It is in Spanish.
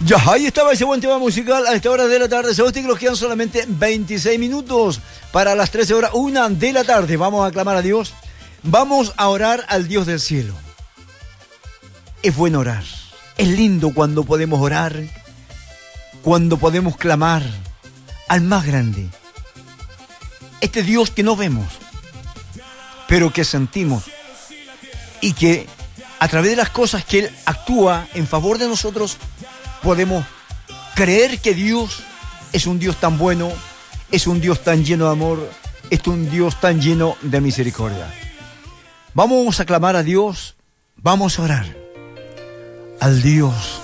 Ya, ahí estaba ese buen tema musical a esta hora de la tarde. Sabe usted que nos quedan solamente 26 minutos para las 13 horas, 1 de la tarde. Vamos a clamar a Dios. Vamos a orar al Dios del cielo. Es bueno orar. Es lindo cuando podemos orar, cuando podemos clamar al más grande. Este Dios que no vemos, pero que sentimos. Y que a través de las cosas que Él actúa en favor de nosotros, podemos creer que Dios es un Dios tan bueno, es un Dios tan lleno de amor, es un Dios tan lleno de misericordia. Vamos a clamar a Dios, vamos a orar al Dios